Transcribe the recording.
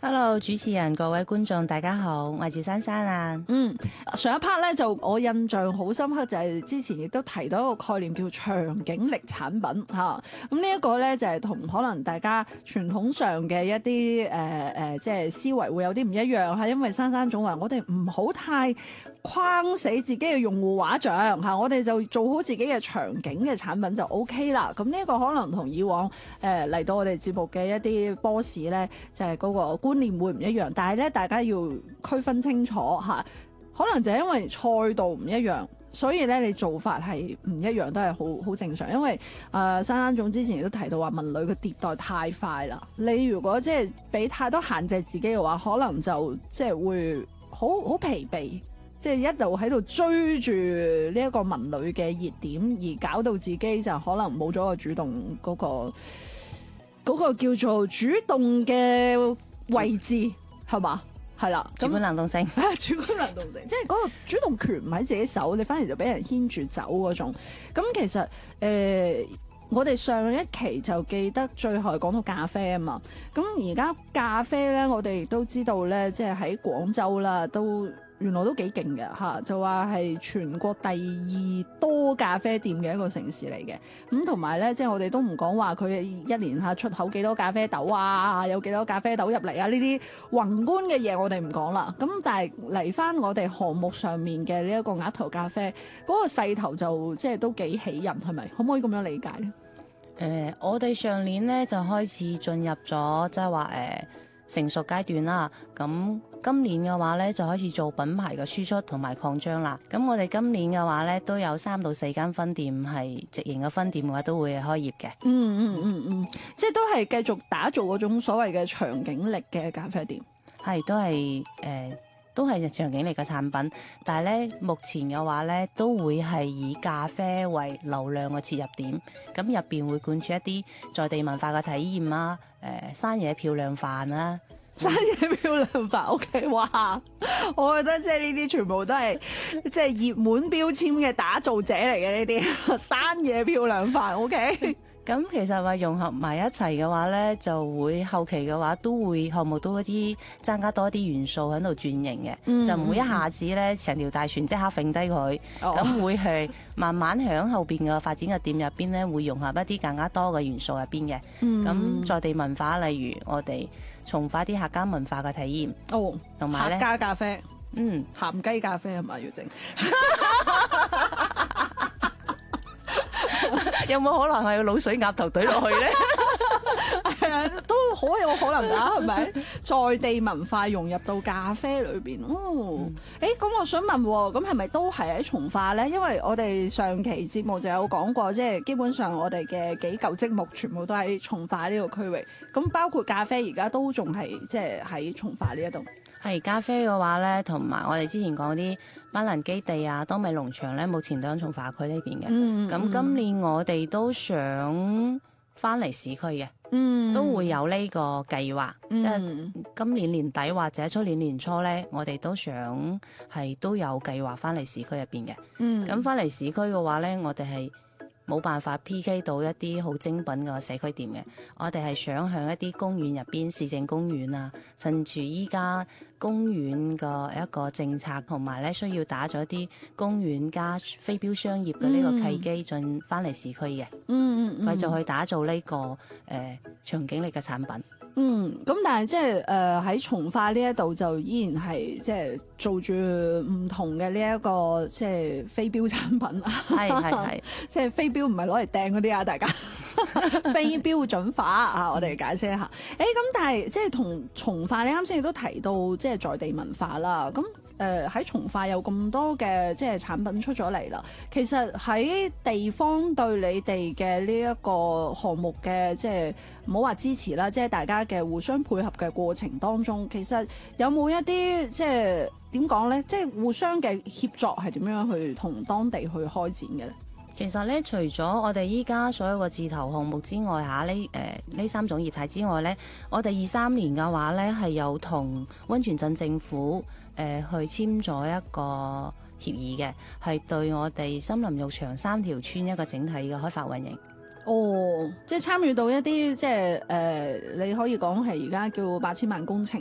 Hello，主持人各位觀眾大家好，我係趙珊珊啊。 上一 part 咧就我印象好深刻，就係之前亦都提到一個概念叫長景力產品嚇。咁呢一個咧就係同可能大家傳統上嘅一啲即係思維會有啲唔一樣嚇，因為珊珊總話我哋唔好太框死自己嘅用戶畫像嚇，我哋就做好自己嘅場景嘅產品就 OK 啦。咁呢一個可能同以往嚟到我哋節目嘅一啲 boss 咧，就係嗰個觀念會唔一樣，但係咧大家要區分清楚嚇。可能就係因為賽道唔一樣，所以咧你做法係唔一樣，都係好正常。因為珊珊總之前亦都提到話，文旅嘅迭代太快啦。你如果即係俾太多限制自己嘅話，可能就即係會好疲憊，即係一路喺度追住呢一個文旅嘅熱點，而搞到自己就可能冇咗個主動嗰個叫做主動嘅位置，係嘛？係啦， 主觀能動性， 主觀能動性，即係嗰個主動權唔喺自己手，你反而就俾人牽住走嗰種。咁其實我哋上一期就記得最後講到咖啡啊嘛。咁而家咖啡咧，我哋亦都知道咧，即係喺廣州啦，都原來都幾勁嘅嚇，就話係全國第2多咖啡店嘅一個城市嚟嘅。咁同埋咧，即係我哋都唔講話佢一年出口幾多咖啡豆啊，有幾多咖啡豆入嚟啊，呢啲宏觀嘅嘢我哋唔講啦。咁但係嚟翻我哋項目上面嘅呢一個額頭咖啡嗰個勢頭就即係都幾喜人，係咪？可唔可以咁樣理解咧？ 我哋上年咧就開始進入咗即係話成熟階段啦。咁今年嘅話咧就開始做品牌嘅輸出同埋擴張啦。咁我哋今年嘅話咧都有3到4間分店係直營嘅分店嘅話都會開業嘅。 即係都係繼續打造嗰種所謂嘅長景力嘅咖啡店。 係都係長景力嘅產品，但係咧目前嘅話咧都會係以咖啡為流量嘅切入點，咁入邊會貫穿一啲在地文化嘅體驗啦，山野漂亮飯啦， 山野漂亮飯 OK， 哇！我覺得即係呢啲全部都係即係熱門標籤嘅打造者嚟嘅呢啲山野漂亮飯 OK。 咁其實話融合埋一齊嘅話咧，就會後期嘅話都會項目都一啲增加多啲元素喺度轉型嘅，就唔會一下子咧成條大船即刻揈低佢，咁會係慢慢響後邊嘅發展嘅店入邊咧，會融合一啲更加多嘅元素入邊嘅。咁在地文化，例如我哋從化啲客家文化嘅體驗，同埋咧客家咖啡，鹹雞咖啡係咪要整？ 有冇可能係滷水鴨頭懟落去咧？ 都好有可能㗎，係咪？在地文化融入到咖啡裏邊，咁我想問，咁係咪都係喺從化咧？因為我哋上期節目就有講過，即係基本上我哋嘅幾嚿積木全部都喺從化呢個區域，咁包括咖啡而家都仲係即係喺從化呢一度。 係咖啡嘅話咧，同埋我哋之前講啲班蘭基地啊、多米農場咧，目前都喺從化區呢邊嘅。咁今年我哋都想翻嚟市區嘅，都會有呢個計劃，即係今年年底或者出年年初咧，我哋都想係都有計劃翻嚟市區入邊嘅。咁翻嚟市區嘅話咧，我哋係冇辦法 PK 到一啲好精品嘅社區店嘅，我哋係想向一啲公園入邊，市政公園啊，趁住依家公園嘅一個政策，同埋咧需要打咗一啲公園加非標商業嘅呢個契機，進翻嚟市區嘅，繼續去打造呢個長景力嘅產品。 咁但係即係喺從化呢一度就依然係即係做住唔同嘅呢一個即係非標產品啊，係，即係非標唔係攞嚟掟嗰啲啊，大家非標準化啊，我哋解釋一下。咁但係即係同從化，你啱先亦都提到即係在地文化啦，咁。喺從化有咁多嘅即係產品出咗嚟啦，其實喺地方對你哋嘅呢一個項目嘅即係唔好話支持啦，即係大家嘅互相配合嘅過程當中，其實有冇一啲即係點講咧？即係互相嘅協作係點樣去同當地去開展嘅咧？ 其實咧，除咗我哋依家所有個字頭項目之外，呢3種業態之外咧，我哋23年嘅話咧係有同溫泉鎮政府去簽咗一個協議嘅，係對我哋森林浴場3條村一個整體嘅開發運營。 即係參與到一啲即係你可以講係而家叫8000萬工程